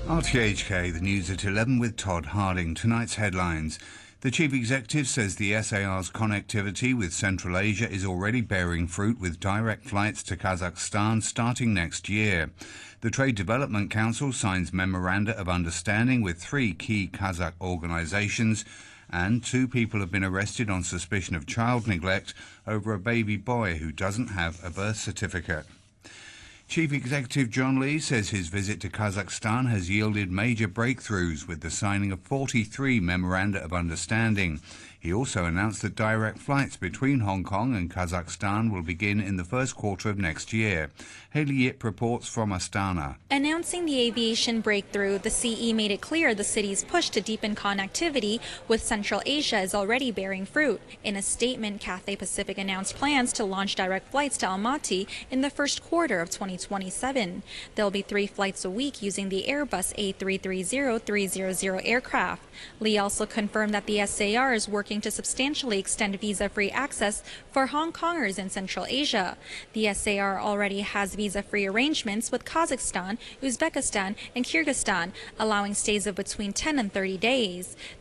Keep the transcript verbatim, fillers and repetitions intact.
R T H K, the news at eleven with Todd Harding. Tonight's headlines. The chief executive says the S A R's connectivity with Central Asia is already bearing fruit with direct flights to Kazakhstan starting next year. The Trade Development Council signs memoranda of understanding with three key Kazakh organisations, and two people have been arrested on suspicion of child neglect over a baby boy who doesn't have a birth certificate. Chief Executive John Lee says his visit to Kazakhstan has yielded major breakthroughs with the signing of forty-three memoranda of understanding. He also announced that direct flights between Hong Kong and Kazakhstan will begin in the first quarter of next year. Haley Yip reports from Astana. Announcing the aviation breakthrough, the C E made it clear the city's push to deepen connectivity with Central Asia is already bearing fruit. In a statement, Cathay Pacific announced plans to launch direct flights to Almaty in the first quarter of twenty twenty-seven. There'll be three flights a week using the Airbus A three thirty three hundred aircraft. Lee also confirmed that the S A R is working to substantially extend visa-free access for Hong Kongers in Central Asia. The S A R already has visa-free arrangements with Kazakhstan, Uzbekistan, and Kyrgyzstan, allowing stays of between ten and thirty days.